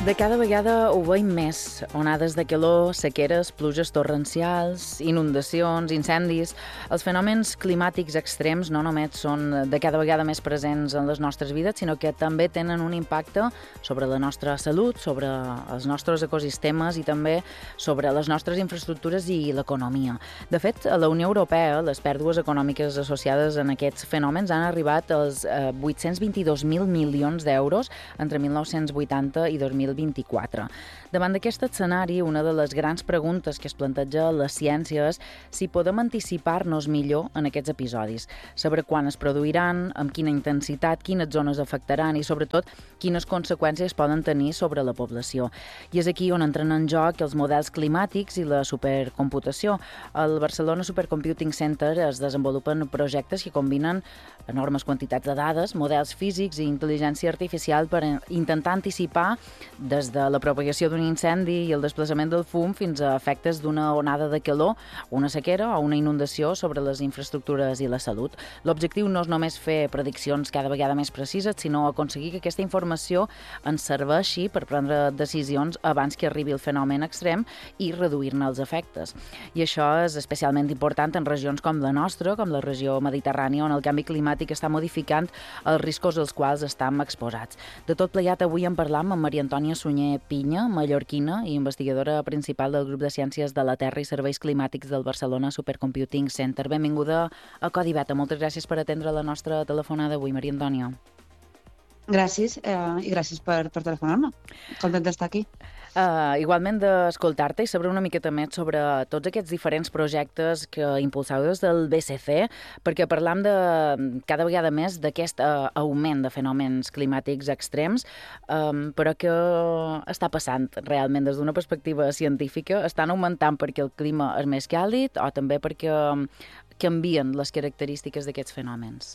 De cada vegada ho veiem més. Onades de calor, sequeres, pluges torrencials, inundacions, incendis. Els fenòmens climàtics extrems no només són de cada vegada més presents en les nostres vides, sinó que també tenen un impacte sobre la nostra salut, sobre els nostres ecosistemes i també sobre les nostres infraestructures i l'economia. De fet, a la Unió Europea, les pèrdues econòmiques associades en aquests fenòmens han arribat als 822.000 milions d'euros entre 1980 i 2024. Davant d'aquest escenari, una de les grans preguntes que es planteja a la ciència és si podem anticipar-nos millor en aquests episodis, saber quan es produiran, amb quina intensitat, quines zones afectaran i, sobretot, quines conseqüències poden tenir sobre la població. I és aquí on entren en joc els models climàtics i la supercomputació. Al Barcelona Supercomputing Center es desenvolupen projectes que combinen enormes quantitats de dades, models físics i intel·ligència artificial per intentar anticipar des de la propagació d'un incendi i el desplaçament del fum fins a efectes d'una onada de calor, una sequera o una inundació sobre les infraestructures i la salut. L'objectiu no és només fer prediccions cada vegada més precises, sinó aconseguir que aquesta informació ens serveixi per prendre decisions abans que arribi el fenomen extrem i reduir-ne els efectes. I això és especialment important en regions com la nostra, com la regió mediterrània, on el canvi climàtic està modificant els riscos als quals estem exposats. De tot plegat, avui en parlam amb Maria Antònia Sunyer Pinya, mallorquina i investigadora principal del grup de Ciències de la Terra i Serveis Climàtics del Barcelona Supercomputing Center. Benvinguda a Codi Beta. Moltes gràcies per atendre la nostra telefonada avui, Maria Antònia. Gràcies, i gràcies per telefonar-me. Content d'estar aquí. Igualment d'escoltar-te i saber una miqueta més sobre tots aquests diferents projectes que impulseu des del BCC, perquè parlam de cada vegada més d'aquest augment de fenòmens climàtics extrems, però què està passant realment des d'una perspectiva científica? Estan augmentant perquè el clima és més càlid o també perquè canvien les característiques d'aquests fenòmens?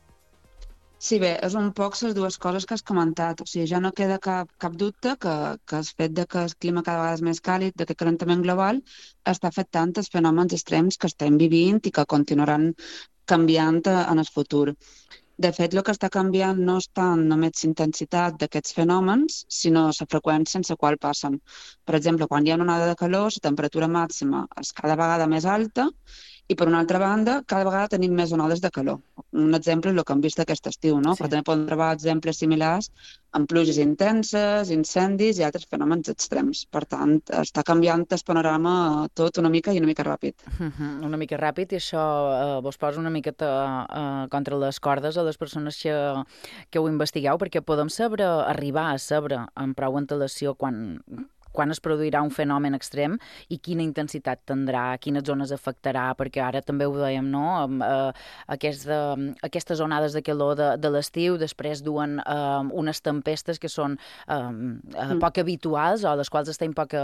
Sí, bé, és un poc les dues coses que has comentat. O sigui, ja no queda cap dubte que el fet de que el clima cada vegada és més càlid, d'aquest calentament global, està afectant els fenòmens extrems que estem vivint i que continuaran canviant en el futur. De fet, el que està canviant no és tant només l'intensitat d'aquests fenòmens, sinó la freqüència en la qual passen. Per exemple, quan hi ha una onada de calor, la temperatura màxima és cada vegada més alta i, per una altra banda, cada vegada tenim més onades de calor. Un exemple és el que hem vist aquest estiu, no? Sí. Però també podem trobar exemples similars amb pluges intenses, incendis i altres fenòmens extrems. Per tant, està canviant el panorama tot una mica i una mica ràpid. Una mica ràpid, i això vos posa una miqueta contra les cordes a les persones que ho investigueu, perquè podem arribar a saber amb prou antelació quan es produirà un fenomen extrem i quina intensitat tindrà, quines zones afectarà, perquè ara també ho dèiem, no? Aquestes onades de calor de l'estiu després duen unes tempestes que són poc habituals, o les quals estem poc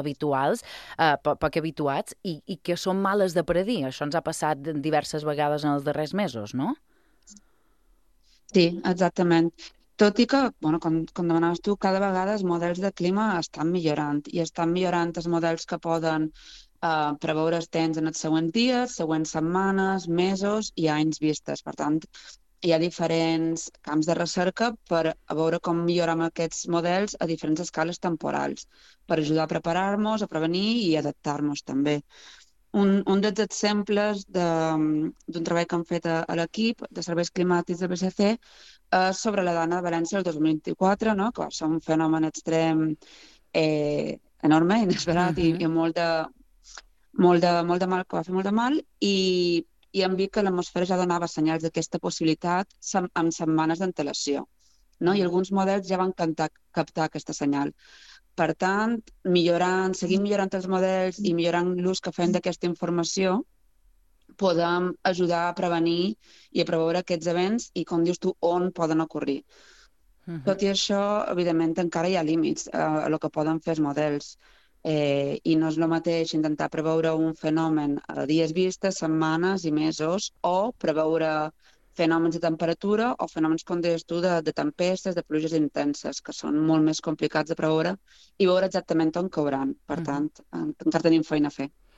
habituats i que són males de predir. Això ens ha passat diverses vegades en els darrers mesos, no? Sí, exactament. Tot i que, com demanaves tu, cada vegada els models de clima estan millorant i estan millorant els models que poden preveure els temps en els següents dies, següents setmanes, mesos i anys vistes. Per tant, hi ha diferents camps de recerca per veure com millorar aquests models a diferents escales temporals, per ajudar a preparar-nos, a prevenir i adaptar-nos també. Un dels exemples d'un treball que han fet a l'equip de serveis climàtics del BCC és sobre la Dana de València del 2024, no? Que va ser un fenomen extrem enorme, inesperat i molt de mal, que va fer molt de mal, i hem vist que l'atmosfera ja donava senyals d'aquesta possibilitat amb setmanes d'antelació, no? I alguns models ja van captar aquesta senyal. Per tant, seguint millorant els models i millorant l'ús que fem d'aquesta informació, podem ajudar a prevenir i a preveure aquests events i, com dius tu, on poden ocorrir. Tot i això, evidentment, encara hi ha límits a el que poden fer els models. I no és el mateix intentar preveure un fenomen a dies vistes, setmanes i mesos, o preveure fenòmens de temperatura o fenòmens, com deies tu, de tempestes, de pluges intenses, que són molt més complicats de preveure i veure exactament on cauran. Per tant, encara tenim feina a fer.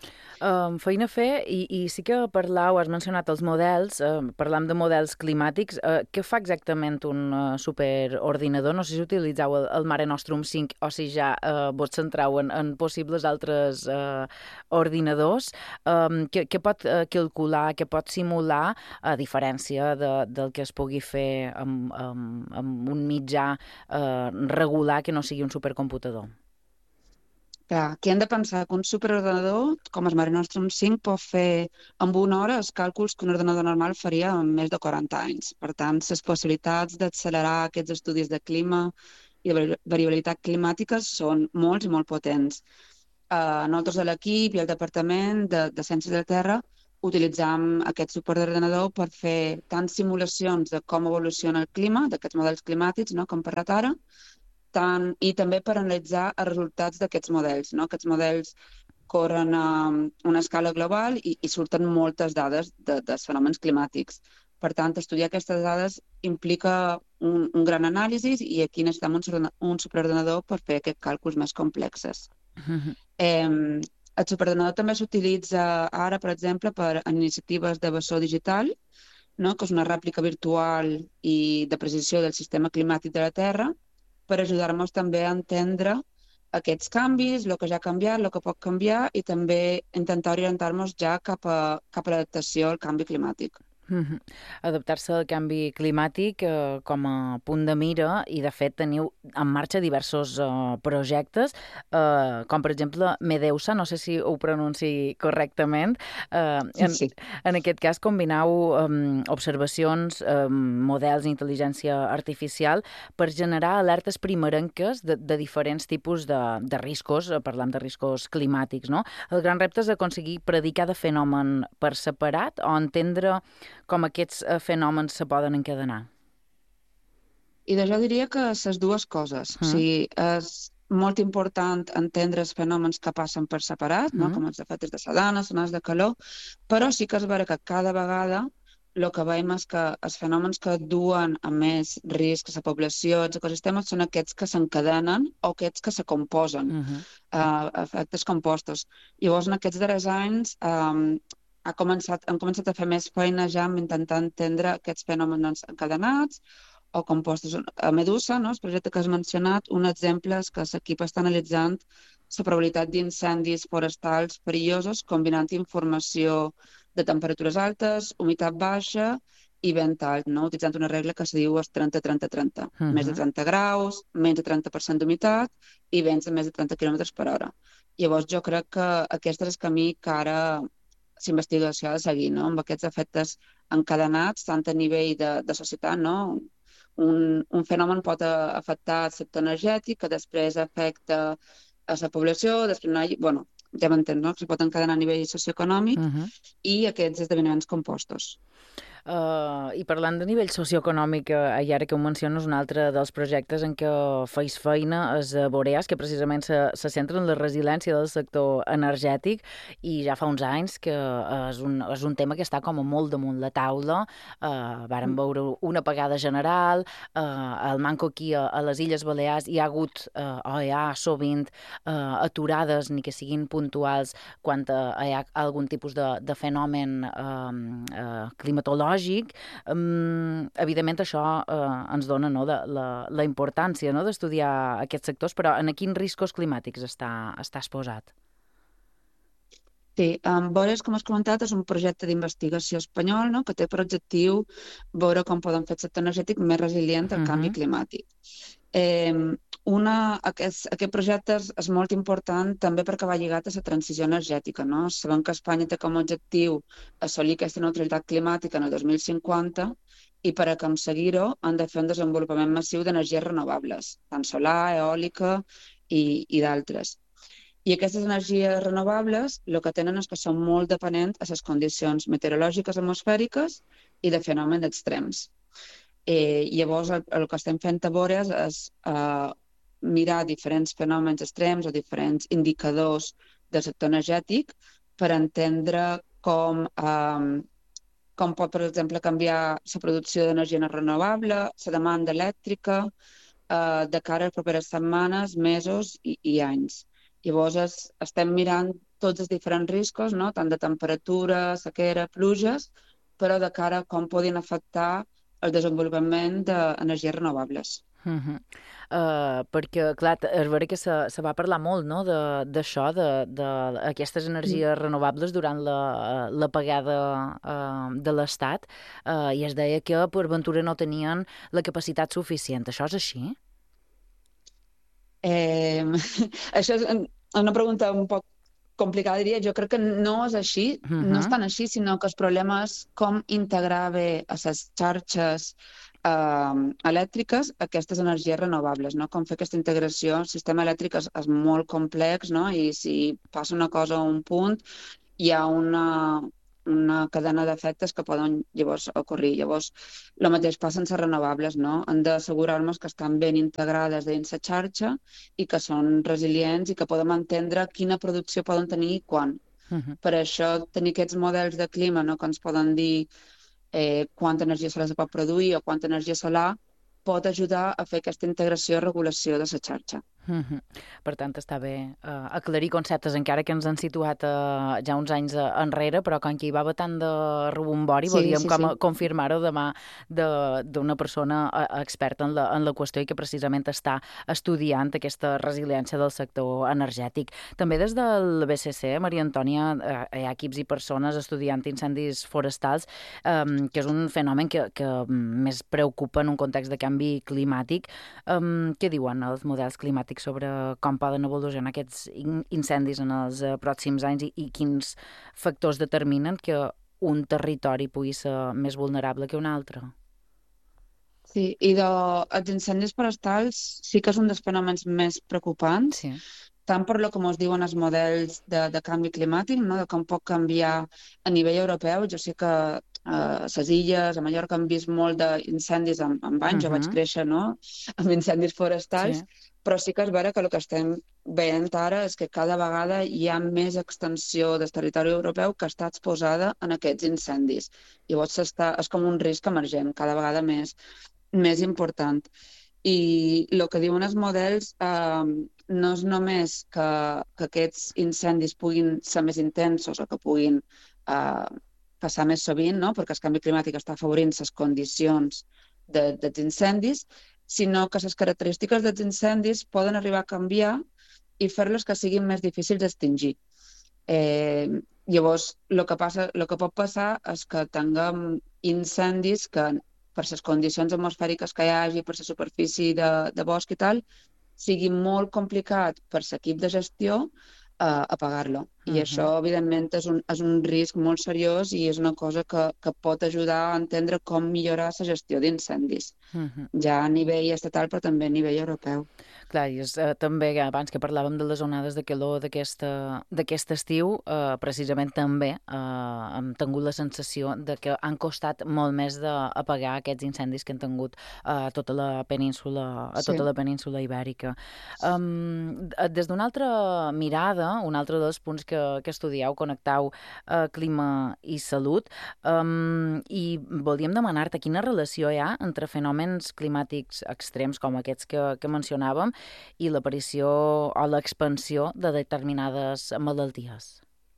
Feina a fer, i sí que has mencionat els models, parlam de models climàtics. Què fa exactament un superordinador? No sé si utilitzeu el Mare Nostrum 5 o si ja vos centrau en possibles altres ordinadors. Què pot calcular, què pot simular, a diferència del que es pugui fer amb un mitjà regular que no sigui un supercomputador? Clar, aquí hem de pensar que un superordenador, com el Mare Nostrum 5, pot fer en una hora els càlculs que un ordenador normal faria en més de 40 anys. Per tant, les possibilitats d'accelerar aquests estudis de clima i de variabilitat climàtica són molts i molt potents. Nosaltres a l'equip i al Departament de Ciències de la Terra utilitzam aquest superordenador per fer tant simulacions de com evoluciona el clima, d'aquests models climàtics, no, com hem parlat ara, i també per analitzar els resultats d'aquests models. No? Aquests models corren a una escala global i surten moltes dades dels fenòmens climàtics. Per tant, estudiar aquestes dades implica un gran anàlisi i aquí necessitem un superordenador per fer aquests càlculs més complexes. El superordenador també s'utilitza ara, per exemple, en iniciatives de bessó digital, no? Que és una rèplica virtual i de precisió del sistema climàtic de la Terra, per ajudar-nos també a entendre aquests canvis, el que ja ha canviat, el que pot canviar i també intentar orientar-nos ja cap a l'adaptació al canvi climàtic. Adaptar-se al canvi climàtic com a punt de mira, i de fet teniu en marxa diversos projectes, com per exemple Medeusa, no sé si ho pronunci correctament. Sí. En aquest cas combinau observacions, models d'intel·ligència artificial per generar alertes primerenques de diferents tipus de riscos, parlant de riscos climàtics, no? El gran repte és aconseguir predir cada fenomen per separat o entendre com aquests fenòmens se poden encadenar. I jo diria que les dues coses. O sigui, és molt important entendre els fenòmens que passen per separat, no? Com els efectes de sedana, les onades de calor, però sí que és vera que cada vegada el que veiem és que els fenòmens que duen a més risc a la població, els ecosistemes, són aquests que s'encadenen o aquests que se composen, efectes compostos. Llavors, en aquests darrers anys, hem començat a fer més feina ja amb intentar entendre aquests fenòmens encadenats o compostos. A Medusa, no, el projecte que has mencionat, un exemple és que l'equip està analitzant la probabilitat d'incendis forestals perillosos combinant informació de temperatures altes, humitat baixa i vent alt, no? Utilitzant una regla que se diu 30-30-30. Més de 30 graus, menys de 30% d'humitat i vents de més de 30 km per hora. Llavors jo crec que aquest és el camí que ara l'investigació ha de seguir, no? Amb aquests efectes encadenats, tant a nivell de societat, no? Un fenomen pot afectar el sector energètic, que després afecta a la població, després bueno, ja m'entens, no? Que es pot encadenar a nivell socioeconòmic i aquests esdeveniments compostos. I parlant de nivell socioeconòmic, i ara que ho menciones, un altre dels projectes en què feis feina és Boreas, que precisament se centra en la resiliència del sector energètic, i ja fa uns anys que és un tema que està com a molt damunt la taula. Vàrem veure una apagada general, al manco aquí a les Illes Balears hi ha hagut, o hi ha sovint, aturades, ni que siguin puntuals, quan hi ha algun tipus de fenomen climatològic. Evidentment això ens dona, no, la importància, no, d'estudiar aquests sectors, però en quins riscos climàtics està exposat? Sí, Boreas, com has comentat, és un projecte d'investigació espanyol, no?, que té per objectiu veure com podem fer el sector energètic més resilient al canvi climàtic. Aquest projecte és molt important també perquè va lligat a la transició energètica, no? Sabem que Espanya té com a objectiu assolir aquesta neutralitat climàtica en el 2050 i per aconseguir-ho han de fer un desenvolupament massiu d'energies renovables, tant solar, eòlica i d'altres. I aquestes energies renovables el que tenen és que són molt dependents a les condicions meteorològiques atmosfèriques i de fenòmens extrems. Llavors el que estem fent a Boreas és mirar diferents fenòmens extrems o diferents indicadors del sector energètic per entendre com pot, per exemple, canviar la producció d'energia no renovable, la demanda elèctrica, de cara a les properes setmanes, mesos i anys. Llavors estem mirant tots els diferents riscos, no? Tant de temperatura, sequera, pluges, però de cara a com podien afectar el desenvolupament d'energies renovables. Perquè, clar, és vera que se va parlar molt, no?, d'això, d'aquestes energies renovables durant l'apagada de l'Estat, i es deia que per ventura no tenien la capacitat suficient. Això és així? Això és una pregunta un poc complicada, diria. Jo crec que no és així, no és tan així, sinó que el problema és com integrar bé a les xarxes elèctriques aquestes energies renovables, no? Com fer aquesta integració. El sistema elèctric és molt complex, no? I si passa una cosa a un punt, hi ha una cadena d'efectes que poden llavors ocorrir. Llavors, el mateix passa amb les renovables, no? Hem d'assegurar-nos que estan ben integrades dins la xarxa i que són resilients i que podem entendre quina producció poden tenir i quan. Per això, tenir aquests models de clima, no?, que ens poden dir quanta energia solar es pot produir o quanta energia solar pot ajudar a fer aquesta integració i regulació de la xarxa. Per tant, està bé aclarir conceptes, encara que ens han situat ja uns anys enrere, però com que hi va haver tant de rebombori, volíem confirmar-ho demà d'una persona experta en la qüestió i que precisament està estudiant aquesta resiliència del sector energètic. També des del BCC, Maria Antònia, hi ha equips i persones estudiant incendis forestals, que és un fenomen que més preocupa en un context de canvi climàtic. Què diuen els models climàtics sobre com poden evolucionar aquests incendis en els pròxims anys i quins factors determinen que un territori pugui ser més vulnerable que un altre? Sí, i els incendis forestals sí que és un dels fenòmens més preocupants, tant per lo que ens diuen els models de canvi climàtic, no? De com pot canviar a nivell europeu. Jo sé que a les illes, a Mallorca, han vist molt d'incendis amb anys. Jo vaig créixer, no?, amb incendis forestals, però sí que és vera que el que estem veient ara és que cada vegada hi ha més extensió del territori europeu que està exposada en aquests incendis. Llavors és com un risc emergent, cada vegada més important. I el que diuen els models no és només que aquests incendis puguin ser més intensos o que puguin passar més sovint, no?, perquè el canvi climàtic està afavorint les condicions dels incendis, sinó que les característiques dels incendis poden arribar a canviar i fer-los que siguin més difícils d'extingir. Llavors, el que pot passar és que tinguem incendis que, per les condicions atmosfèriques que hi hagi, per la superfície de bosc i tal, sigui molt complicat per l'equip de gestió apagar-lo. I això, evidentment, és un risc molt seriós i és una cosa que pot ajudar a entendre com millorar la gestió d'incendis, ja a nivell estatal però també a nivell europeu. Clar, i també, abans que parlàvem de les onades de calor d'aquest estiu, precisament també hem tingut la sensació de que han costat molt més d'apagar aquests incendis que han tingut a tota la península ibèrica. Des d'una altra mirada, un altre dels punts que estudieu, connectau clima i salut, i volíem demanar-te quina relació hi ha entre fenòmens climàtics extrems com aquests que mencionàvem i l'aparició o l'expansió de determinades malalties.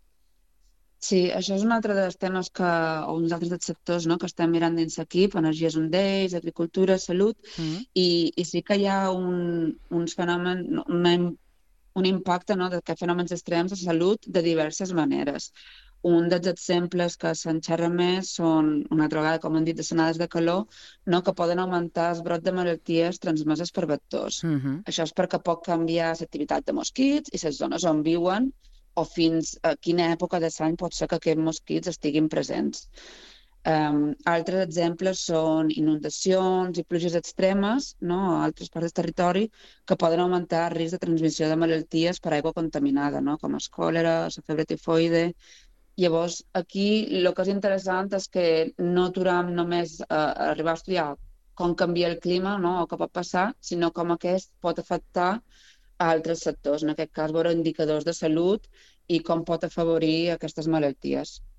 Sí, això és un altre dels temes o uns altres dels sectors, no?, que estem mirant dins l'equip. Energia és un d'ells, agricultura, salut, i sí que hi ha uns fenòmens, un impacte, no?, d'aquests fenòmens extrems a salut de diverses maneres. Un dels exemples que se'n xerra més són, una altra vegada, com hem dit, les onades de calor, no?, que poden augmentar el brot de malalties transmeses per vectors. Això és perquè pot canviar l'activitat de mosquits i les zones on viuen o fins a quina època de l'any pot ser que aquests mosquits estiguin presents. Altres exemples són inundacions i pluges extremes, no?, a altres parts del territori, que poden augmentar el risc de transmissió de malalties per aigua contaminada, no?, com el còlera, la febre tifoide. Llavors, aquí el que és interessant és que no aturem només a arribar a estudiar com canvia el clima, no?, o què pot passar, sinó com aquest pot afectar a altres sectors, en aquest cas veure indicadors de salut i com pot afavorir aquestes malalties.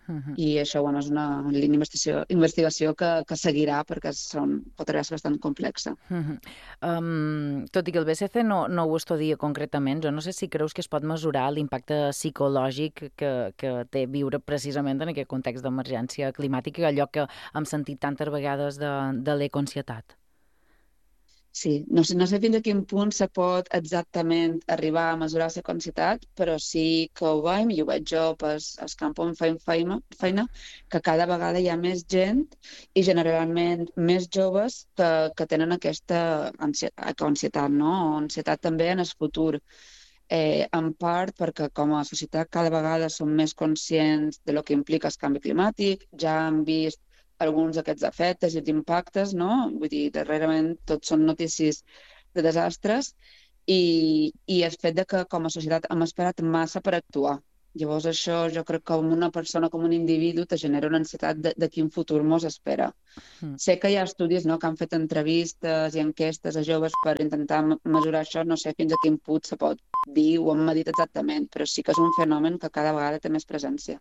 I això és una línia d'investigació que seguirà perquè pot arribar a ser bastant complexa. Tot i que el BCC no ho estudia concretament, jo no sé si creus que es pot mesurar l'impacte psicològic que té viure precisament en aquest context d'emergència climàtica, allò que hem sentit tantes vegades de l'ecoansietat. Sí, no sé fins a quin punt se pot exactament arribar a mesurar la quantitat, però sí que ho veiem, i ho veig jo als camps on fem feina, que cada vegada hi ha més gent i generalment més joves que tenen aquesta ansietat, no? O ansietat també en el futur. En part perquè com a societat cada vegada som més conscients de lo que implica el canvi climàtic, ja hem vist alguns d'aquests efectes i impactes, no? Vull dir, darrerament tots són notícies de desastres i el fet de que com a societat hem esperat massa per actuar. Llavors això jo crec que com una persona, com un individu, te genera una ansietat de quin futur mos espera. Sé que hi ha estudis, no?, que han fet entrevistes i enquestes a joves per intentar mesurar això, no sé fins a quin punt se pot dir o hem medit exactament, però sí que és un fenomen que cada vegada té més presència.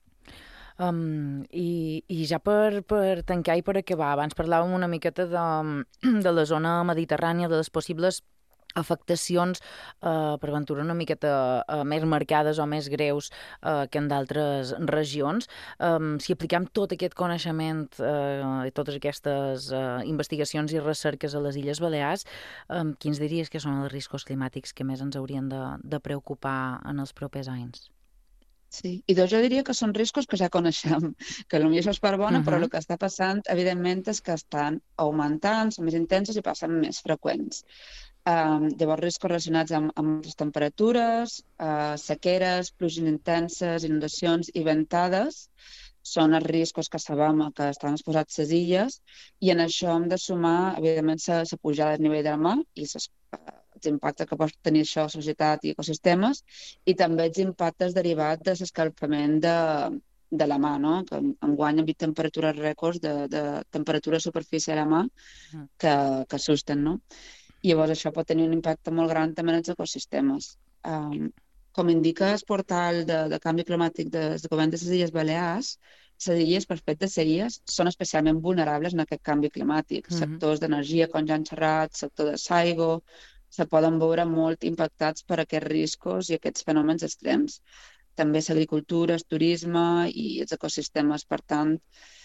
I ja per tancar i per acabar, abans parlàvem una miqueta de la zona mediterrània, de les possibles afectacions per aventura una miqueta més marcades o més greus que en d'altres regions. Si apliquem tot aquest coneixement i totes aquestes investigacions i recerques a les Illes Balears, quins diries que són els riscos climàtics que més ens haurien de preocupar en els propers anys? Sí, i jo diria que són riscos que ja coneixem, que potser això és part bona, però el que està passant, evidentment, és que estan augmentant, són més intensos i passen més freqüents. Llavors, riscos relacionats amb les temperatures, sequeres, pluges intenses, inundacions i ventades són els riscos que sabem que estan exposats les illes i en això hem de sumar, evidentment, la pujada del nivell del mar i els impactes que pot tenir això a la societat i ecosistemes i també els impactes derivats de l'escalfament de la mà, no? Que enguany hem vist temperatures rècords de temperatura de superfície de la mà que assusten, no? I llavors això pot tenir un impacte molt gran també en els ecosistemes. Com indica el portal de canvi climàtic del govern de les Illes Balears, les illes, per fet de ser illes, són especialment vulnerables en aquest canvi climàtic. Sectors d'energia, com ja han xerrat, sector de l'aigua, se poden veure molt impactats per aquests riscos i aquests fenòmens extrems. També l'agricultura, el turisme i els ecosistemes. Per tant,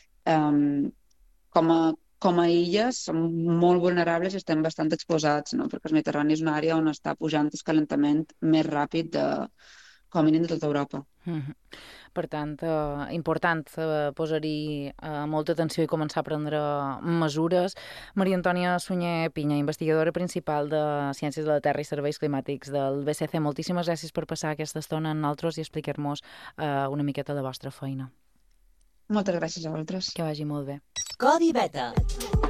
com a illes som molt vulnerables i estem bastant exposats, no? Perquè el Mediterrani és una àrea on està pujant el calentament més ràpid com a mínim de tota Europa. Per tant, important posar-hi molta atenció i començar a prendre mesures. Maria Antònia Sunyer Pinya, investigadora principal de Ciències de la Terra i Serveis Climàtics del BCC, moltíssimes gràcies per passar aquesta estona amb nosaltres i explicar-nos una miqueta la vostra feina. Moltes gràcies a vosaltres. Que vagi molt bé. Codi Beta.